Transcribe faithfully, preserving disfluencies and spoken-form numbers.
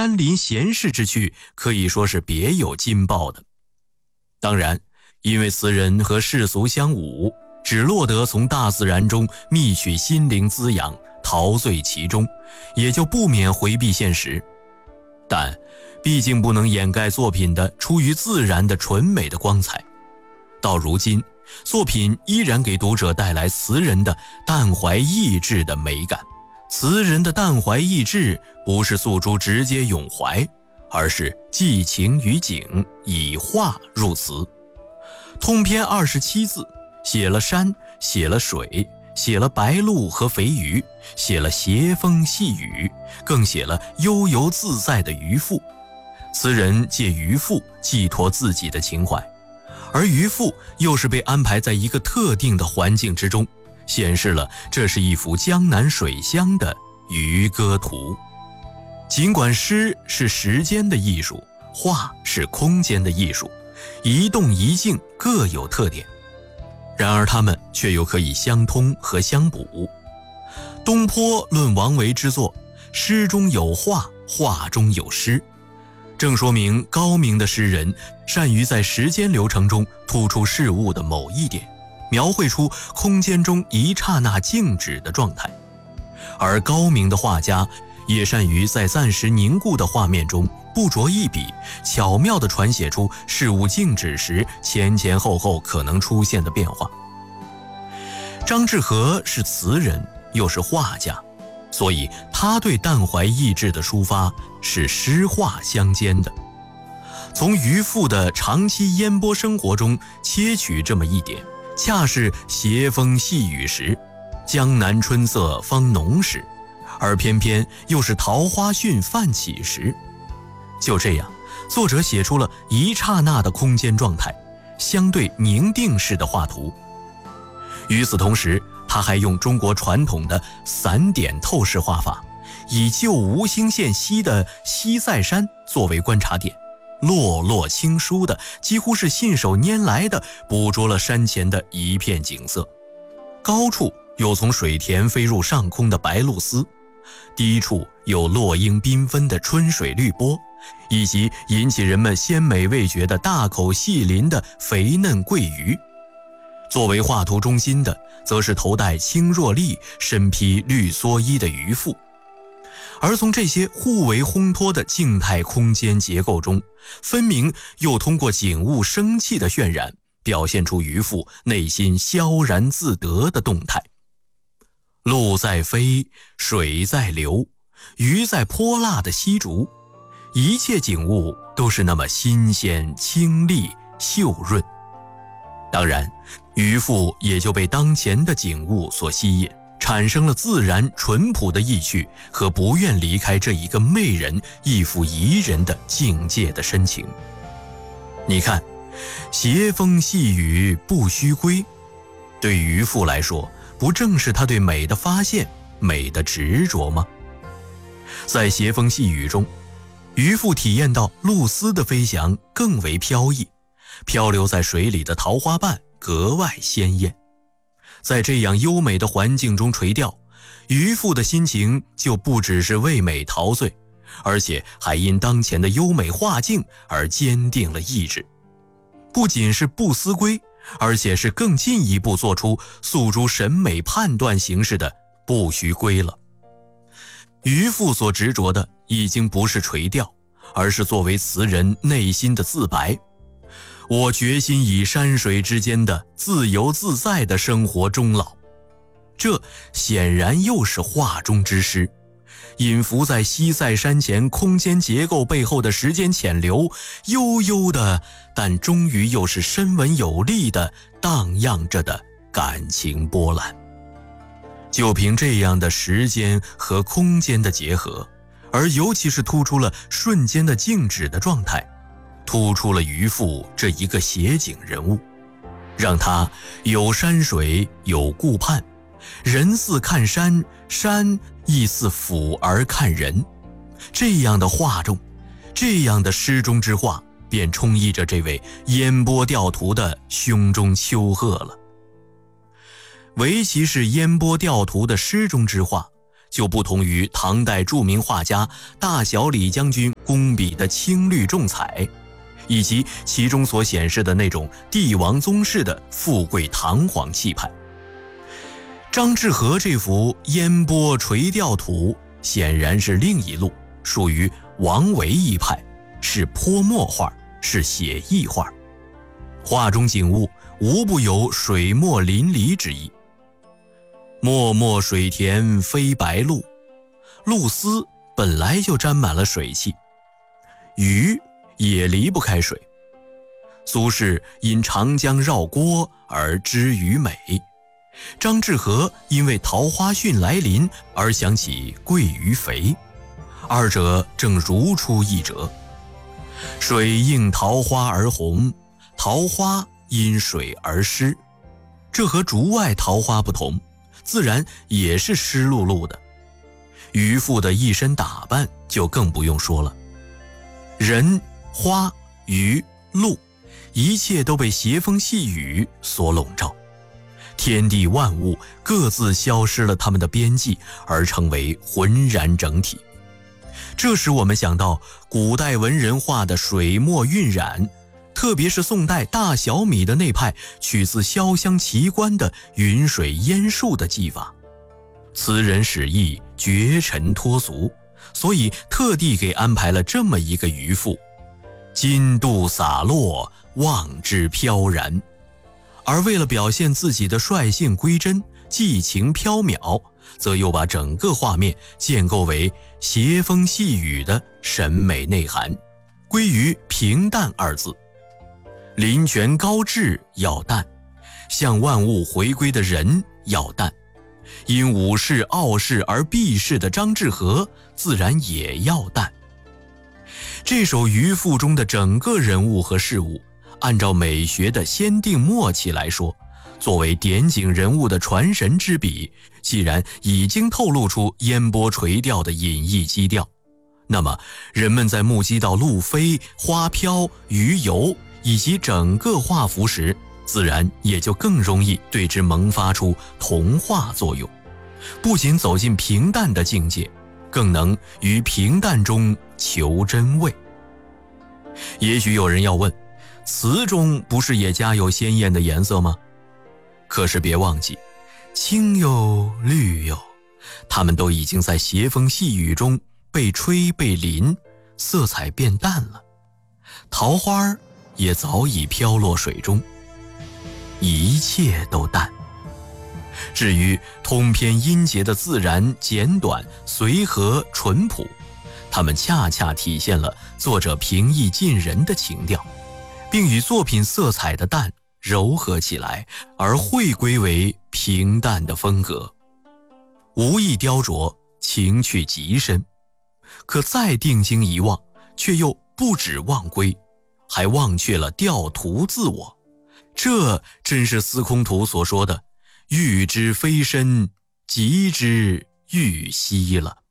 山林闲适之趣可以说是别有劲爆的。当然，因为词人和世俗相侮，只落得从大自然中觅取心灵滋养，陶醉其中，也就不免回避现实。但毕竟不能掩盖作品的出于自然的纯美的光彩。到如今，作品依然给读者带来词人的淡怀逸致的美感。词人的淡怀逸致不是诉诸直接咏怀，而是寄情于景，以画入词。通篇二十七字，写了山，写了水，写了白鹭和肥鱼，写了斜风细雨，更写了悠游自在的渔父。词人借渔父寄托自己的情怀，而渔父又是被安排在一个特定的环境之中，显示了这是一幅江南水乡的渔歌图。尽管诗是时间的艺术，画是空间的艺术，一动一静各有特点，然而它们却又可以相通和相补。东坡论王维之作，诗中有画，画中有诗，正说明高明的诗人善于在时间流程中突出事物的某一点，描绘出空间中一刹那静止的状态。而高明的画家也善于在暂时凝固的画面中不着一笔，巧妙地传写出事物静止时前前后后可能出现的变化。张志和是词人又是画家，所以他对淡怀逸致的抒发是诗画相间的。从渔父的长期烟波生活中切取这么一点，恰是斜风细雨时，江南春色方浓时，而偏偏又是桃花汛泛起时。就这样，作者写出了一刹那的空间状态，相对凝定式的画图。与此同时，他还用中国传统的散点透视画法，以旧吴兴县西的西塞山作为观察点，落落轻疏的，几乎是信手拈来的捕捉了山前的一片景色。高处有从水田飞入上空的白鹭丝，低处有落英缤纷的春水绿波，以及引起人们鲜美味觉的大口细鳞的肥嫩桂鱼。作为画图中心的，则是头戴青箬笠、身披绿蓑衣的渔父。而从这些互为烘托的静态空间结构中，分明又通过景物生气的渲染，表现出渔父内心萧然自得的动态。鹭在飞，水在流，鱼在泼辣的吸逐，一切景物都是那么新鲜、清丽、秀润。当然，渔父也就被当前的景物所吸引，产生了自然淳朴的意趣和不愿离开这一个媚人亦复宜人的境界的深情。你看，斜风细雨不须归，对渔父来说，不正是他对美的发现、美的执着吗？在斜风细雨中，渔父体验到鹭丝的飞翔更为飘逸，漂流在水里的桃花瓣格外鲜艳。在这样优美的环境中垂钓，渔父的心情就不只是为美陶醉，而且还因当前的优美画境而坚定了意志。不仅是不思归，而且是更进一步做出诉诸审美判断形式的不须归了。渔父所执着的已经不是垂钓，而是作为词人内心的自白。我决心以山水之间的自由自在的生活终老。这显然又是画中之诗，隐伏在西塞山前空间结构背后的时间潜流，悠悠的，但终于又是深稳有力的荡漾着的感情波澜。就凭这样的时间和空间的结合，而尤其是突出了瞬间的静止的状态，突出了渔父这一个写景人物，让他有山水有顾盼，人似看山，山亦似俯而看人。这样的画中，这样的诗中之画，便充溢着这位烟波调图的胸中丘壑了。唯其是烟波调图的诗中之画，就不同于唐代著名画家大小李将军工笔的青绿重彩，以及其中所显示的那种帝王宗室的富贵堂皇气派。张志和这幅烟波垂钓图显然是另一路，属于王维一派，是泼墨画，是写意画。画中景物无不有水墨淋漓之意。漠漠水田飞白鹭，鹭丝本来就沾满了水汽，鱼也离不开水。苏轼因长江绕郭而知鱼美，张志和因为桃花汛来临而想起鳜鱼肥，二者正如出一辙。水映桃花而红，桃花因水而湿，这和竹外桃花不同，自然也是湿漉漉的。渔妇的一身打扮就更不用说了，人、花、鱼、鹿，一切都被斜风细雨所笼罩，天地万物各自消失了它们的边际，而成为浑然整体。这使我们想到古代文人画的水墨晕染，特别是宋代大小米的那派取自潇湘奇观的云水烟树的技法。词人史意绝尘脱俗，所以特地给安排了这么一个渔妇，金镀洒落，望之飘然。而为了表现自己的率性归真，寄情飘渺，则又把整个画面建构为斜风细雨的审美内涵，归于平淡二字。林泉高致要淡，向万物回归的人要淡，因武士傲世而避世的张志和自然也要淡。这首渔赋中的整个人物和事物，按照美学的先定默契来说，作为点景人物的传神之笔，既然已经透露出烟波垂钓的隐逸基调，那么人们在目击到鹭飞、花飘、鱼游以及整个画幅时，自然也就更容易对之萌发出童话作用，不仅走进平淡的境界，更能于平淡中求真味。也许有人要问，词中不是也加有鲜艳的颜色吗？可是别忘记，青哟绿哟，它们都已经在斜风细雨中被吹被淋，色彩变淡了，桃花也早已飘落水中，一切都淡。至于通篇音节的自然、简短、随和、淳朴，它们恰恰体现了作者平易近人的情调，并与作品色彩的淡柔合起来，而汇归为平淡的风格。无意雕琢，情趣极深，可再定睛一望，却又不止忘归，还忘却了调图自我。这真是司空图所说的欲知飞深，即知欲稀了。